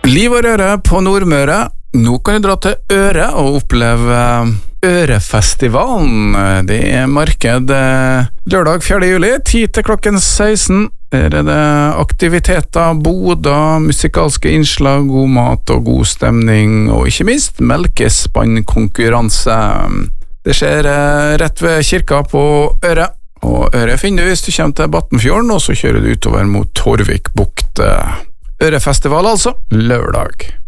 Liv og røre på Nordmøre. Nå kan du dra til Øre og oppleve Ørefestivalen. Det marked lørdag 4. juli, 10 til klokken 16. Her det aktiviteter, boder, musikalske innslag, god mat og god stemning, og ikke minst melkespannkonkurranse. Det skjer rett ved kirka på Øre. Og Øre finner du hvis du kommer til Battenfjorden, og så kjører du utover mot Torvik bukt. Ørefestival altså, lørdag.